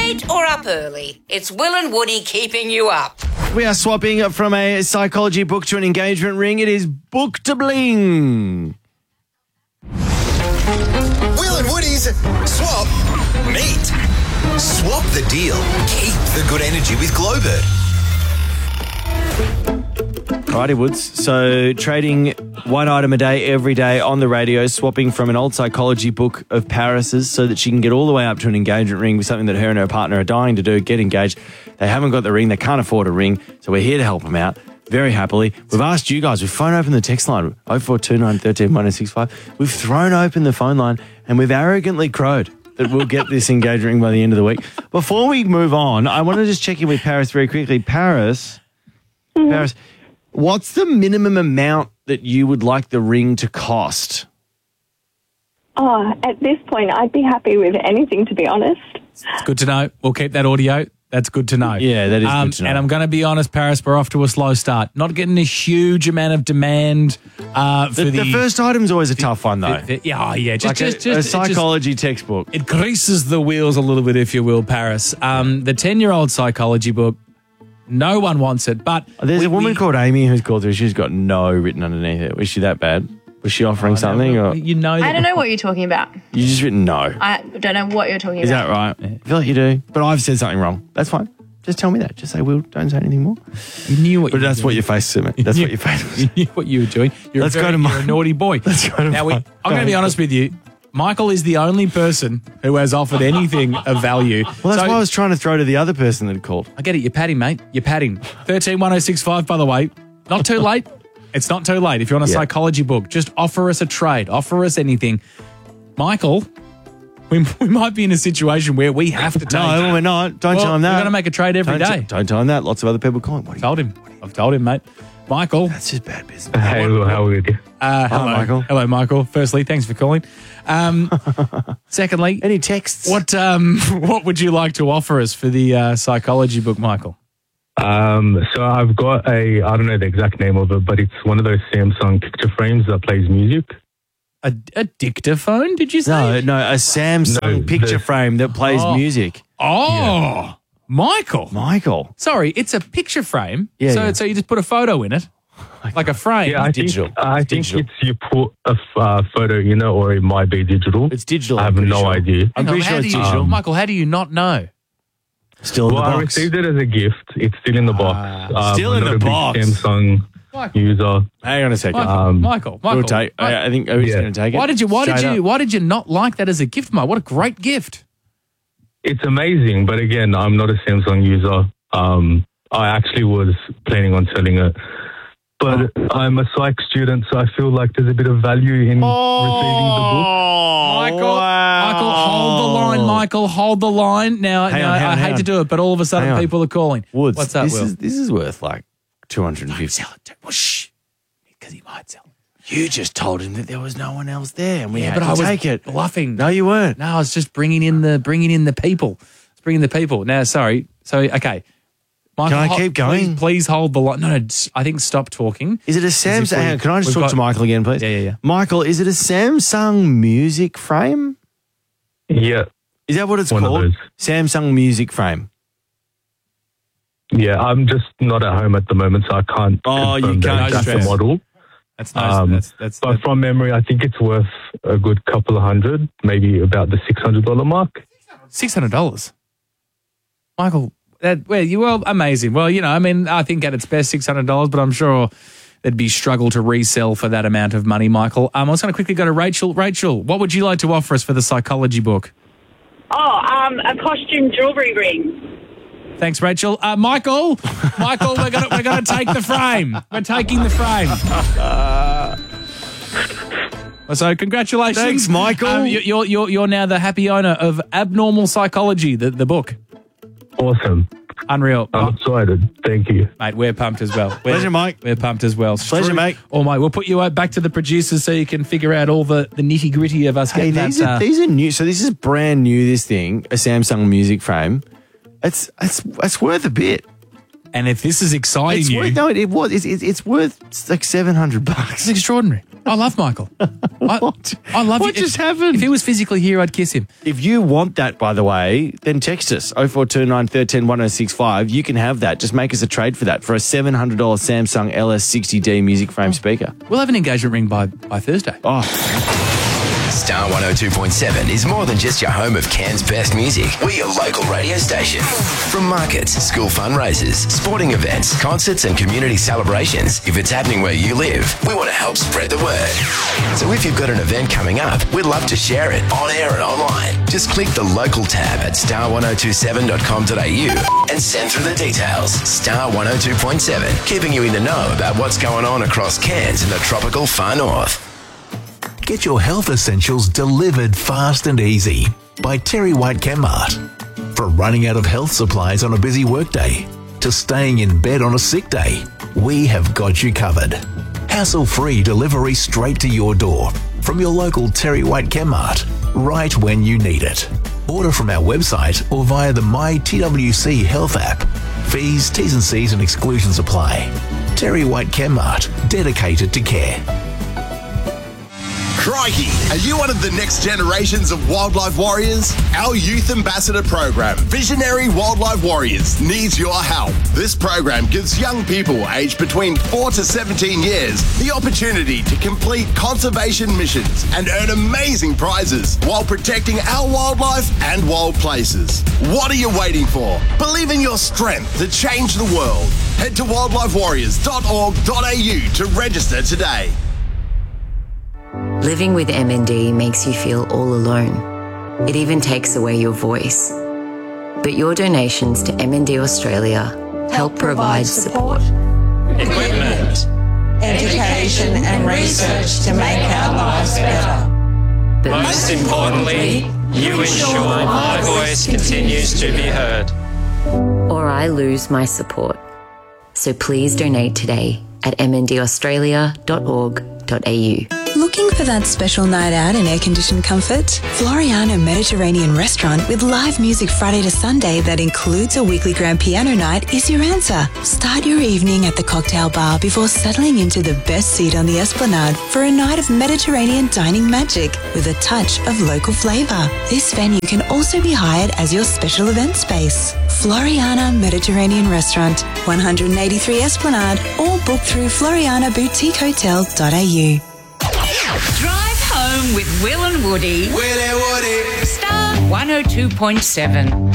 late or up early, it's Will and Woody keeping you up. We are swapping from a psychology book to an engagement ring. It is Book to Bling. Will and Woody's Swap Meet. Swap the deal. Keep the good energy with Glowbird. Righty, Woods. So trading one item a day every day on the radio, swapping from an old psychology book of Paris's so that she can get all the way up to an engagement ring with something that her and her partner are dying to do, get engaged. They haven't got the ring. They can't afford a ring. So we're here to help them out very happily. We've asked you guys. We've thrown open the text line, 0429 13 1065. We've thrown open the phone line and we've arrogantly crowed that we'll get this engagement ring by the end of the week. Before we move on, I want to just check in with Paris very quickly. Paris, what's the minimum amount that you would like the ring to cost? Oh, at this point, I'd be happy with anything, to be honest. It's good to know. We'll keep that audio. That's good to know. Yeah, that is good to know. And I'm going to be honest, Paris, we're off to a slow start. Not getting a huge amount of demand for the first item's always a tough one, though. Just a psychology textbook. It greases the wheels a little bit, if you will, Paris. The 10-year-old psychology book, no one wants it. But there's a woman called Amy who's called through. She's got no written underneath it. Was she that bad? Was she offering something? No, or you know, I don't know what you're talking about. You just written no. I don't know what you're talking Is about. that right? I feel like you do. But I've said something wrong. That's fine. Just tell me that. Just say, Will, don't say anything more. You knew what but that's what your face said, mate. That's what your face was. You knew what you were doing. You're a naughty boy. Let's go to I'm going to be honest with you. Michael is the only person who has offered anything of value. Well, that's why I was trying to throw to the other person that had called. I get it. You're padding, mate. You're padding. 131065, by the way. Not too late. It's not too late. If you want a psychology book, just offer us a trade. Offer us anything. Michael, we might be in a situation where we have to take... No, we're not. Don't tell him that. We're going to make a trade every day. Don't tell him that. Lots of other people calling. I've told him, mate. Michael. That's just bad business. Hey, Will, how are you? Hello, Michael. Hello, Michael. Firstly, thanks for calling. Secondly, any texts? What would you like to offer us for the psychology book, Michael? So I've got I don't know the exact name of it, but it's one of those Samsung picture frames that plays music. A dictaphone, did you say? No, a Samsung picture frame that plays music. Oh, yeah. Michael. Sorry, it's a picture frame. Yeah, So you just put a photo in it, like a frame. Yeah, I think it's you put a photo in it, or it might be digital. It's digital. I have no idea. I'm pretty sure it's digital. Michael, how do you not know? Still in the box. I received it as a gift. It's still in the box. Still in the box. Samsung user. Hang on a second. Michael. We'll take. I think Obi's going to take it. Why did you not like that as a gift, Mike? What a great gift. It's amazing, but again, I'm not a Samsung user. I actually was planning on selling it. But I'm a psych student, so I feel like there's a bit of value in receiving the book. Michael, hold the line, Michael. Hold the line. Now, I hate to do it, but all of a sudden people are calling. Woods, what's up, Will? This is worth like 250. Don't sell it. Well, shh. Because he might sell it. You just told him that there was no one else there, and we had but to I was take it. bluffing. No, you weren't. No, I was just bringing in the people. It's bringing the people. Now, sorry. So, okay. Michael, can I keep going? Please hold the line. No, I think stop talking. Is it a Samsung? Hang on, can I just talk to Michael again, please? Yeah. Michael, is it a Samsung music frame? Yeah. Is that what it's One called? of those. Samsung music frame. Yeah, I'm just not at home at the moment, so I can't. You can't. That's the model. That's nice. But from memory, I think it's worth a good couple of hundred, maybe about the $600 mark. $600, Michael. Amazing. Well, I think at its best $600, but I'm sure there'd be struggle to resell for that amount of money, Michael. I was going to quickly go to Rachel. Rachel, what would you like to offer us for the psychology book? A costume jewellery ring. Thanks, Rachel. Michael, we're going to take the frame. We're taking the frame. So congratulations. Thanks, Michael. You're now the happy owner of Abnormal Psychology, the book. Awesome. Unreal. I'm excited. Thank you. Mate, we're pumped as well. Pleasure, mate. We're pumped as well. Pleasure, mate. Oh, mate, we'll put you back to the producers so you can figure out all the nitty-gritty of us getting these are new. So this is brand new, this thing, a Samsung music frame. It's worth a bit. And if this is exciting It's you, worth, no, it was. It's worth like $700. it's extraordinary. I love Michael. What? I love What you. just happened? If he was physically here, I'd kiss him. If you want that, by the way, then text us 0429 13 1065. You can have that. Just make us a trade for that for a $700 Samsung LS60D music frame speaker. We'll have an engagement ring by Thursday. Oh, Star 102.7 is more than just your home of Cairns' best music. We're your local radio station. From markets, school fundraisers, sporting events, concerts and community celebrations, if it's happening where you live, we want to help spread the word. So if you've got an event coming up, we'd love to share it on air and online. Just click the local tab at star1027.com.au and send through the details. Star 102.7, keeping you in the know about what's going on across Cairns and the tropical far north. Get your health essentials delivered fast and easy by Terry White Chemmart. From running out of health supplies on a busy workday to staying in bed on a sick day, we have got you covered. Hassle-free delivery straight to your door from your local Terry White Chemmart, right when you need it. Order from our website or via the My TWC Health app. Fees, T's and C's and exclusions apply. Terry White Chemmart, dedicated to care. Crikey, are you one of the next generations of wildlife warriors? Our Youth Ambassador program, Visionary Wildlife Warriors, needs your help. This program gives young people aged between 4 to 17 years the opportunity to complete conservation missions and earn amazing prizes while protecting our wildlife and wild places. What are you waiting for? Believe in your strength to change the world. Head to wildlifewarriors.org.au to register today. Living with MND makes you feel all alone. It even takes away your voice. But your donations to MND Australia help provide support, equipment, education and research to make our lives better. But most importantly, you ensure my voice continues to be heard. Or I lose my support. So please donate today at mndaustralia.org.au. Looking for that special night out in air-conditioned comfort? Floriana Mediterranean Restaurant with live music Friday to Sunday that includes a weekly grand piano night is your answer. Start your evening at the cocktail bar before settling into the best seat on the Esplanade for a night of Mediterranean dining magic with a touch of local flavour. This venue can also be hired as your special event space. Floriana Mediterranean Restaurant, 183 Esplanade, or book through florianaboutiquehotel.au. Drive home with Will and Woody. Will and Woody. Star 102.7.